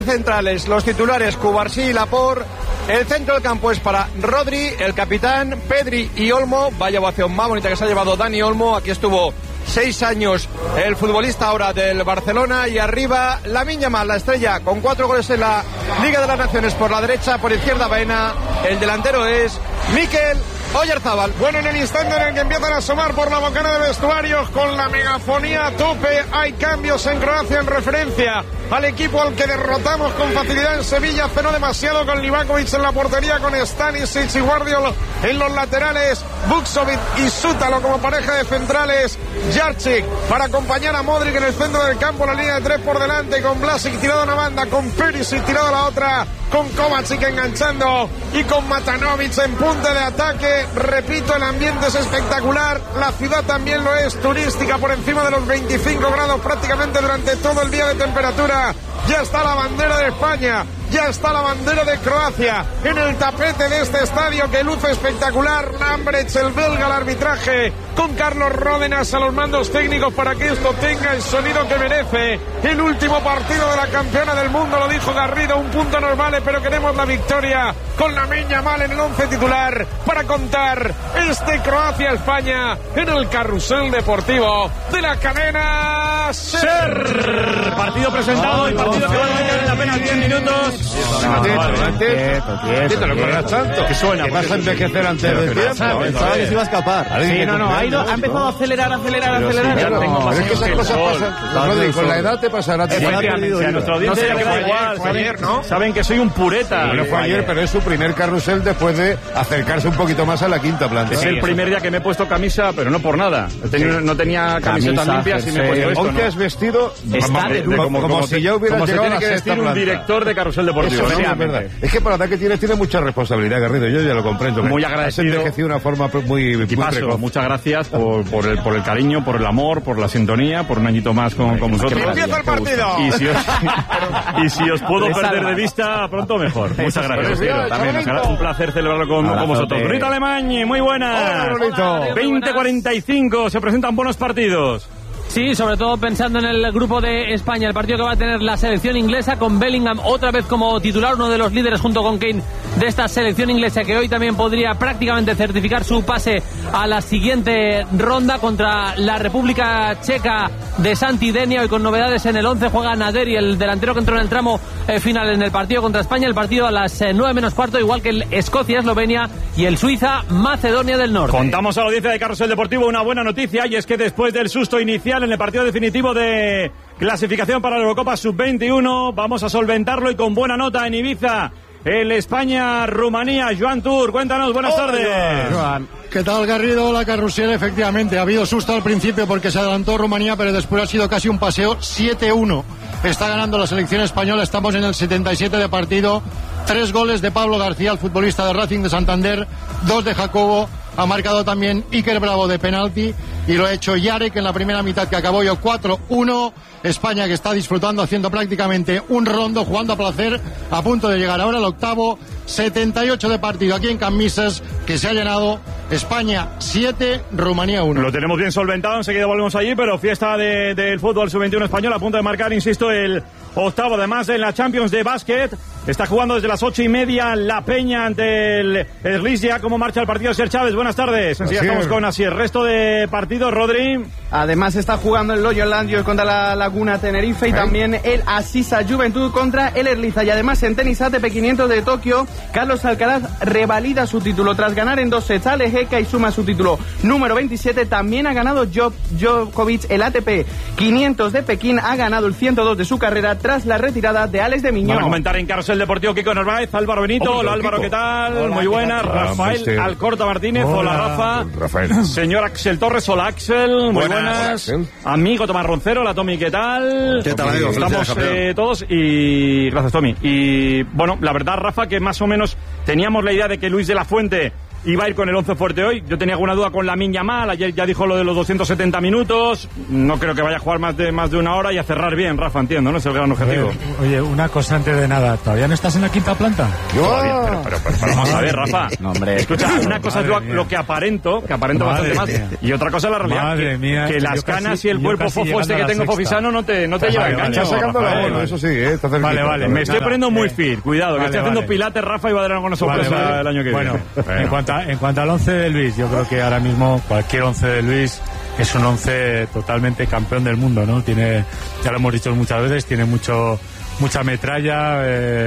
Centrales, los titulares Cubarsí y Laporte. El centro del campo es para Rodri, el capitán, Pedri y Olmo. Vaya ovación más bonita que se ha llevado Dani Olmo. Aquí estuvo 6 años el futbolista ahora del Barcelona. Y arriba Lamine Yamal, la estrella, con 4 goles en la Liga de las Naciones por la derecha, por izquierda Baena. El delantero es Mikel Oyarzabal. Bueno, en el instante en el que empiezan a asomar por la bocana de vestuarios con la megafonía a tope, hay cambios en Croacia en referencia al equipo al que derrotamos con facilidad en Sevilla hace no demasiado, con Livakovic en la portería, con Stanisic y Guardiola en los laterales, Vuksovic y Sútalo como pareja de centrales, Jarčić para acompañar a Modric en el centro del campo, la línea de 3 por delante, con Vlasic tirado a una banda, con Perisic tirado a la otra, con Kovacic enganchando y con Matanovic en punta de ataque. Repito, el ambiente es espectacular, la ciudad también lo es, turística, por encima de los 25 grados prácticamente durante todo el día de temperatura. Ya está la bandera de España, ya está la bandera de Croacia en el tapete de este estadio que luce espectacular. Lambrecht, el belga, al arbitraje, con Carlos Ródenas a los mandos técnicos para que esto tenga el sonido que merece. El último partido de la campeona del mundo, lo dijo Garrido, un punto nos vale, pero queremos la victoria, con Lamine Yamal en el 11 titular para contar este Croacia-España en el carrusel deportivo de la cadena SER. Partido presentado y partido que va a tener en apenas 10 minutos. Quieto, no corras tanto. Que suena, vas a envejecer antes del tiempo. Pensaba que se iba a escapar. Sí, no, ha empezado a acelerar. Es que esas cosas pasan, Rodri, con la edad te pasará. A nuestra audiencia le da igual, saben que soy un pureta. Bueno, fue ayer, pero es su primer carrusel después de acercarse un poquito más a la quinta planta. Es el primer día que me he puesto camisa, pero no por nada. No tenía camisetas limpias y me he puesto esto. Hoy te has vestido como si ya hubiera llegado a la sexta planta. Un director de carrusel deportivo. Eso, ¿no? Es verdad. Es que para la edad que tiene mucha responsabilidad, Garrido. Yo ya lo comprendo. Muy agradecido. Has envejecido de una forma muy precoz. Muchas gracias por el cariño, por el amor, por la sintonía, por un añito más con vosotros. ¡Empieza el partido! Y si os puedo perder de vista, pronto mejor. Muchas gracias. También un placer celebrarlo con vosotros. Brito Alemán, muy buenas. 20:45, se presentan buenos partidos. Sí, sobre todo pensando en el grupo de España, el partido que va a tener la selección inglesa con Bellingham otra vez como titular, uno de los líderes junto con Kane de esta selección inglesa, que hoy también podría prácticamente certificar su pase a la siguiente ronda contra la República Checa de Santi Denia. Hoy con novedades en el 11 juega Naderi, el delantero que entró en el tramo final en el partido contra España, el partido a las 9 menos cuarto, igual que el Escocia-Eslovenia y el Suiza-Macedonia del Norte. Contamos a la audiencia de Carrusel Deportivo una buena noticia, y es que después del susto inicial en el partido definitivo de clasificación para la Eurocopa Sub-21, vamos a solventarlo y con buena nota en Ibiza. El España-Rumanía, Joan Tur, cuéntanos, buenas tardes. Joan. ¿Qué tal, Garrido? La carrusel, efectivamente, ha habido susto al principio porque se adelantó Rumanía, pero después ha sido casi un paseo. 7-1 está ganando la selección española, estamos en el 77 de partido. 3 goles de Pablo García, el futbolista de Racing de Santander, 2 de Jacobo, ha marcado también Iker Bravo de penalti y lo ha hecho Yarek en la primera mitad, que acabó yo 4-1. España, que está disfrutando, haciendo prácticamente un rondo, jugando a placer, a punto de llegar ahora al octavo. 78 de partido aquí en Camisas, que se ha llenado. España 7, Rumanía 1. Lo tenemos bien solventado, enseguida volvemos allí, pero fiesta del fútbol sub-21 español, a punto de marcar, insisto, el octavo. Además, en la Champions de básquet está jugando desde las 8:30 La Peña ante el Slisja. ¿Cómo marcha el partido, Ser Chávez? Buenas tardes. Enseguida estamos con Asier. Resto de partidos, Rodri. Además está jugando el Loyola Landios contra la Laguna Tenerife y también el Asisa Juventud contra el Erliza. Y además en tenis ATP 500 de Tokio, Carlos Alcaraz revalida su título tras ganar en 2 sets al Ejeka y suma su título número 27. También ha ganado Djokovic el ATP 500 de Pekín, ha ganado el 102 de su carrera tras la retirada de Alex de Miñón. Van a comentar en Carrusel Deportivo Kiko Narváez, Álvaro Benito. Hola Álvaro, ¿qué tal? Hola, muy buenas. Rafael Alcorta Martínez. Hola Rafa. Rafael. Señor Axel Torres. Hola Axel. Muy buenas. Axel. Amigo Tomás Roncero. Hola Tommy, ¿qué tal? ¿Qué tal, amigo? Estamos todos y gracias, Tommy. Y bueno, la verdad, Rafa, que más o menos teníamos la idea de que Luis de la Fuente iba a ir con el 11 fuerte hoy. Yo tenía alguna duda con Lamine Yamal, ayer ya dijo lo de los 270 minutos, no creo que vaya a jugar más de una hora y a cerrar bien, Rafa, entiendo, ¿no? Es el gran objetivo. Oye, una cosa antes de nada, ¿todavía no estás en la quinta planta? Pero vamos a ver, Rafa. No, hombre. Escucha, una cosa es lo que aparento bastante más, y otra cosa es la realidad. Madre mía, que las canas y el cuerpo fofo este que tengo fofisano no te lleva a engancha. Está sacando la bola, eso sí, está cerquita. Vale. Me estoy poniendo muy fit, cuidado, que estoy haciendo pilates, Rafa, y va a dar alguna sorpresa el año que viene. Bueno, en cuanto al 11 de Luis, yo creo que ahora mismo cualquier 11 de Luis es un 11 totalmente campeón del mundo, ¿no? Tiene, ya lo hemos dicho muchas veces, tiene mucha metralla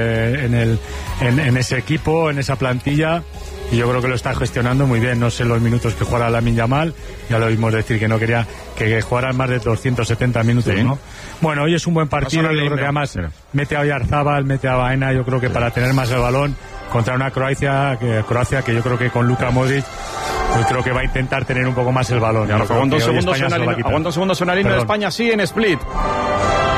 en ese equipo, en esa plantilla, y yo creo que lo está gestionando muy bien. No sé los minutos que jugará Lamine Yamal, ya lo vimos decir que no quería que jugaran más de 270 minutos, ¿sí? ¿No? Bueno, hoy es un buen partido, yo creo que además mete a Oyarzabal, mete a Baena, yo creo que para tener más el balón contra una Croacia que yo creo que con Luka Modric yo creo que va a intentar tener un poco más el balón. Aguanta un segundo, suena el himno de España, sí, en Split.